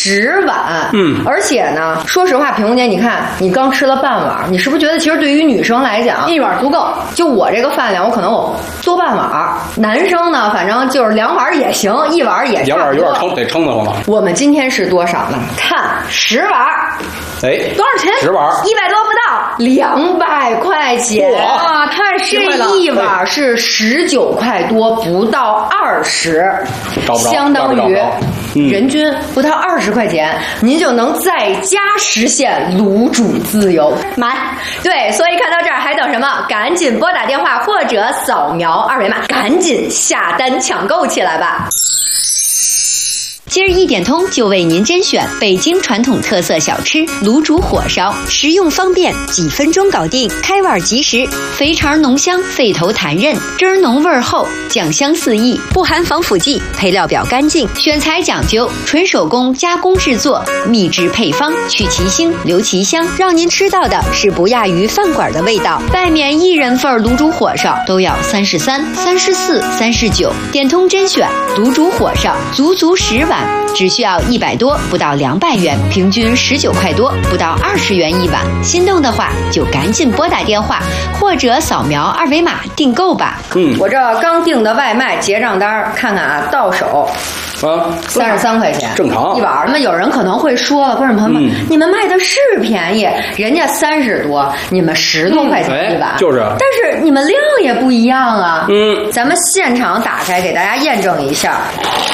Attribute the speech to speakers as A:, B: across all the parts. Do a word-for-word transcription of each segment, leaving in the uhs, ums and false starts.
A: 十碗。
B: 嗯，
A: 而且呢，说实话，萍萍姐，你看你刚吃了半碗，你是不是觉得其实对于女生来讲，
C: 一碗足够？
A: 就我这个饭量，我可能我多半碗。男生呢，反正就是两碗也行，一碗也
B: 两碗有点撑，得撑得慌了。
A: 我们今天是多少呢？看十碗，
B: 哎，
C: 多少钱？
B: 十碗，
A: 一百多不到，两百块钱。
C: 哇，太实惠了！
A: 这一碗是十九块多，不到二十，相当于人均不到二十块钱，您就能在家实现卤煮自由。
C: 买，
A: 对，所以看到这儿还等什么？赶紧拨打电话或者扫描二维码，赶紧下单抢购起来吧。
D: 今儿一点通就为您甄选北京传统特色小吃卤煮火烧，实用方便，几分钟搞定，开碗即食，肥肠浓香，肺头弹韧，汁儿浓味儿厚，酱香四溢，不含防腐剂，配料表干净，选材讲究，纯手工加工制作，秘制配方，去其腥留其香，让您吃到的是不亚于饭馆的味道。外面一人份卤煮火烧都要三十三、三十四、三十九，点通甄选卤煮火烧，足足十碗。只需要一百多，不到两百元，平均十九块多，不到二十元一碗。心动的话就赶紧拨打电话或者扫描二维码订购吧。
A: 嗯，我这刚订的外卖结账单，看看啊，到手啊三十三块钱，
B: 正常
A: 一碗。那么有人可能会说了，观众朋友们，嗯、你们卖的是便宜，人家三十多，你们十多块钱一碗，
B: 嗯哎、就是。
A: 但是你们量也不一样啊。嗯，咱们现场打开给大家验证一下。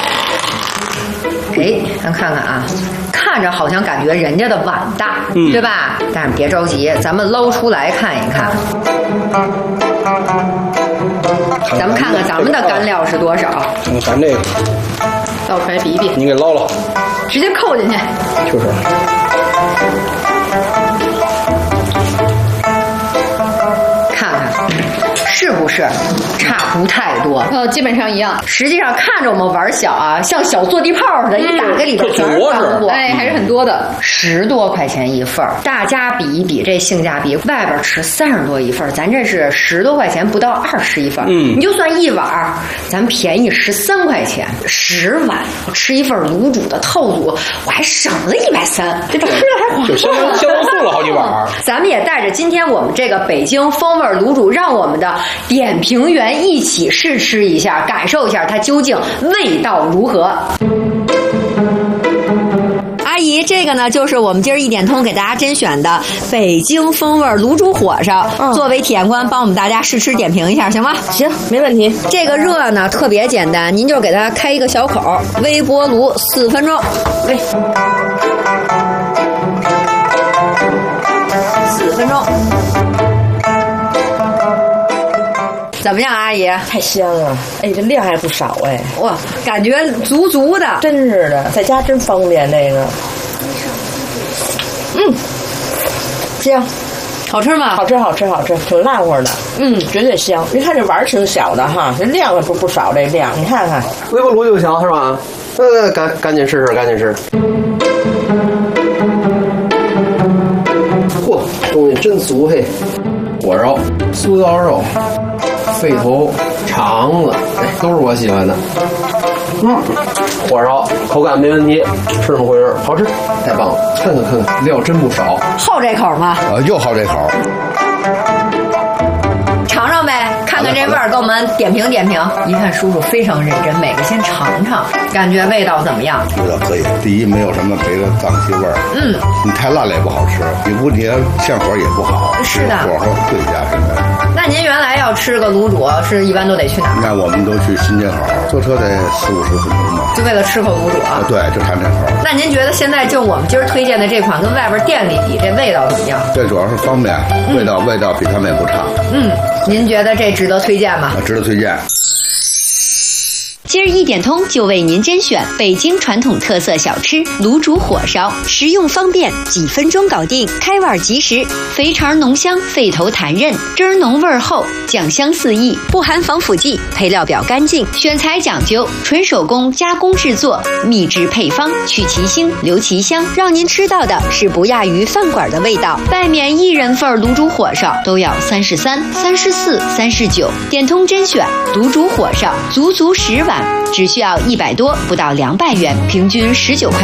A: 哎，咱看看啊，看着好像感觉人家的碗大，嗯、对吧？但是别着急，咱们捞出来看一看。咱们看看咱们的干料是多少。
B: 嗯，咱这个
C: 倒出来比一比。
B: 你给捞了，
C: 直接扣进去。
B: 就是。
A: 看看。是不是差不太多？
C: 呃，基本上一样。
A: 实际上看着我们碗小啊，像小坐地炮似的，嗯、一打开里边全是干货，
C: 哎，还是很多的。
A: 十多块钱一份，大家比一比这性价比，外边吃三十多一份，咱这是十多块钱不到二十一份。嗯，你就算一碗，咱便宜十三块钱，十碗吃一份卤煮的套组，我还省了一百三，这吃的还划算，
B: 就相当相当送了好几碗。
A: 咱们也带着今天我们这个北京风味卤煮，让我们的点评员一起试吃一下，感受一下它究竟味道如何。阿姨，这个呢就是我们今儿一点通给大家甄选的北京风味卤煮火烧，嗯、作为体验官帮我们大家试吃点评一下，行吗？
C: 行，没问题。
A: 这个热呢特别简单，您就给它开一个小口，微波炉四分钟，喂，四分钟。怎么样，阿姨？
E: 太香了！哎，这量还不少哎！
A: 哇，感觉足足的，
E: 真是的，在家真方便这个。嗯，香，
A: 好吃吗？
E: 好吃，好吃，好吃，挺烂乎的。嗯，绝对香。你看这碗挺小的哈，这量也不不少，这量你看看。
F: 微波炉就行是吧？呃，赶赶紧试试，赶紧试。嚯，东西真足嘿！火烧、酥腰肉。肺头、肠子，哎，都是我喜欢的。嗯，火烧口感没问题，是这么回事，好吃，太棒了！看看看看，料真不少。
A: 好这口吗？
G: 呃，就好这口。
A: 尝尝呗，看看这味儿，给我们点评点评。一看叔叔非常认真，每个先尝尝，感觉味道怎么样？
G: 味道可以。第一，没有什么别的脏气味儿。嗯，你太辣了也不好吃，你不你现火也不好。
A: 是的，
G: 火候对家现在。
A: 那您原来要吃个卤煮，是一般都得去哪儿？
G: 那我们都去新街口，坐车得四五十分钟吧。
A: 就为了吃口卤煮啊？
G: 对，就谈这口。
A: 那您觉得现在就我们今儿推荐的这款跟外边店里比，这味道怎么样？
G: 这主要是方便，味道、嗯、味道比他们也不差。
A: 嗯，您觉得这值得推荐吗？
G: 值得推荐。
D: 今儿一点通就为您甄选北京传统特色小吃卤煮火烧，实用方便，几分钟搞定，开碗即食，肥肠浓香，肺头弹韧，汁儿浓味儿厚，酱香四溢，不含防腐剂，配料表干净，选材讲究，纯手工加工制作，秘制配方，去其腥留其香，让您吃到的是不亚于饭馆的味道。外面一人份卤煮火烧都要三十三、三十四、三十九，点通甄选卤煮火烧，足足十碗。只需要一百多，不到两百元，平均十九块